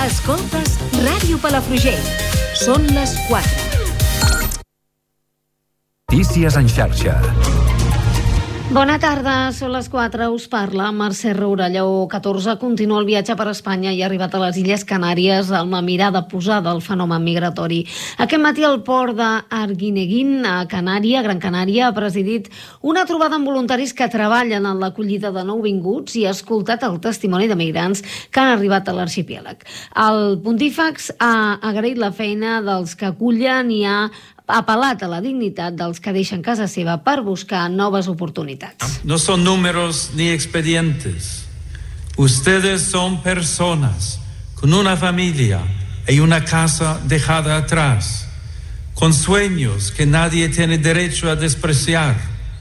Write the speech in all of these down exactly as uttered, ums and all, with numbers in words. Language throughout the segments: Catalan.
Escoltes Ràdio Palafrugell. Són les quatre. Notícies en xarxa. Bona tarda, són les quatre, us parla Mercè Roura. Lleó catorze continua el viatge per Espanya i ha arribat a les Illes Canàries amb la mirada posada al fenomen migratori. Aquest matí el port d'Arguineguín, a Canària, Gran Canària, ha presidit una trobada amb voluntaris que treballen en l'acollida de nouvinguts i ha escoltat el testimoni de migrants que han arribat a l'arxipèlag. El pontífex ha agraït la feina dels que acullen i ha apel·lat a la dignitat dels que deixen casa seva per buscar noves oportunitats. No son números ni expedientes. Ustedes son personas con una familia y una casa dejada atrás, con sueños que nadie tiene derecho a despreciar.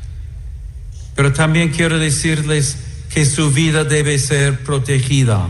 Pero también quiero decirles que su vida debe ser protegida.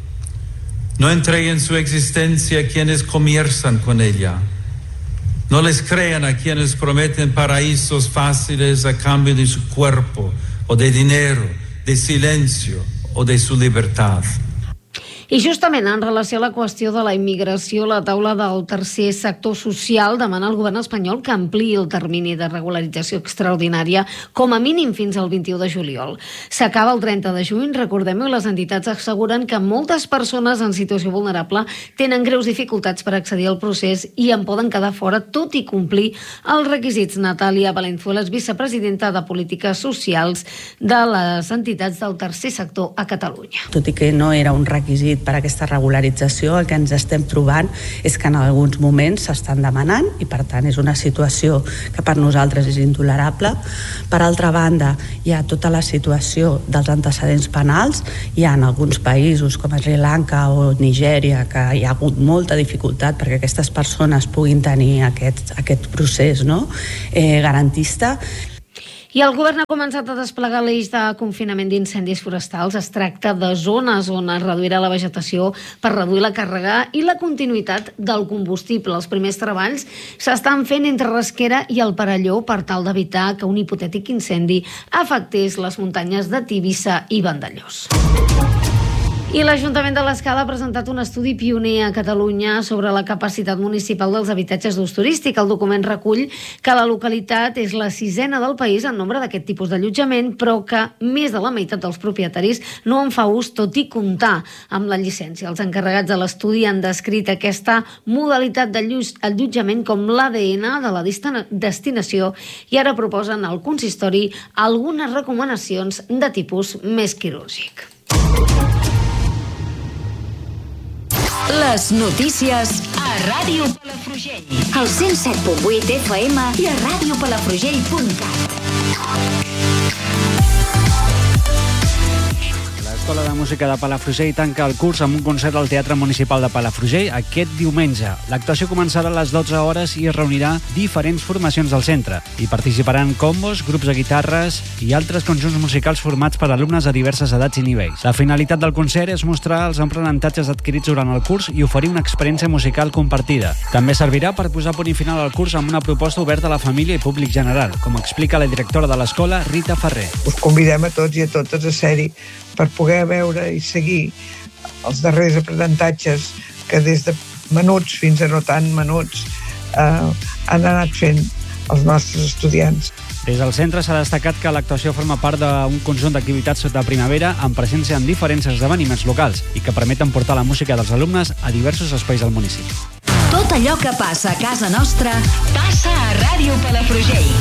No entreguen su existencia a quienes comienzan con ella. No les crean a quienes prometen paraísos fáciles a cambio de su cuerpo, o de dinero, de silencio o de su libertad. I justament en relació a la qüestió de la immigració, la taula del tercer sector social demana al govern espanyol que ampliï el termini de regularització extraordinària com a mínim fins al vint-i-u de juliol. S'acaba el trenta de juny, recordem-ho, i les entitats asseguren que moltes persones en situació vulnerable tenen greus dificultats per accedir al procés i en poden quedar fora tot i complir els requisits. Natàlia Valenzuela és vicepresidenta de Polítiques Socials de les entitats del tercer sector a Catalunya. Tot i que no era un requisit per aquesta regularització, el que ens estem trobant és que en alguns moments s'estan demanant i per tant és una situació que per nosaltres és intolerable. Per altra banda, hi ha tota la situació dels antecedents penals. Hi ha en alguns països com Sri Lanka o Nigèria que hi ha hagut molta dificultat perquè aquestes persones puguin tenir aquest, aquest procés, no? eh, garantista. I el govern ha començat a desplegar l'eix de confinament d'incendis forestals. Es tracta de zones on es reduirà la vegetació per reduir la càrrega i la continuïtat del combustible. Els primers treballs s'estan fent entre Rasquera i el Perelló per tal d'evitar que un hipotètic incendi afectés les muntanyes de Tivissa i Vandellòs. I l'Ajuntament de l'Escala ha presentat un estudi pioner a Catalunya sobre la capacitat municipal dels habitatges d'ús turístic. El document recull que la localitat és la sisena del país en nombre d'aquest tipus d'allotjament, però que més de la meitat dels propietaris no en fa ús, tot i comptar amb la llicència. Els encarregats de l'estudi han descrit aquesta modalitat d'allotjament com l'A D N de la destinació i ara proposen al consistori algunes recomanacions de tipus més quirúrgic. Les notícies a Ràdio Palafrugell. Al cent set punt vuit F M i a ràdio palafrugell punt cat. L'Escola de Música de Palafrugell tanca el curs amb un concert al Teatre Municipal de Palafrugell aquest diumenge. L'actuació començarà a les dotze hores i es reunirà diferents formacions del centre. Hi participaran combos, grups de guitarres i altres conjunts musicals formats per alumnes de diverses edats i nivells. La finalitat del concert és mostrar els aprenentatges adquirits durant el curs i oferir una experiència musical compartida. També servirà per posar punt i final al curs amb una proposta oberta a la família i públic general, com explica la directora de l'escola, Rita Ferrer. Us convidem a tots i a totes a ser-hi per poder veure i seguir els darrers aprenentatges que des de menuts fins a no tan menuts eh, han anat fent els nostres estudiants. Des del centre s'ha destacat que l'actuació forma part d'un conjunt d'activitats de primavera amb presència en diferents esdeveniments locals i que permeten portar la música dels alumnes a diversos espais del municipi. Tot allò que passa a casa nostra passa a Ràdio Palafrugell.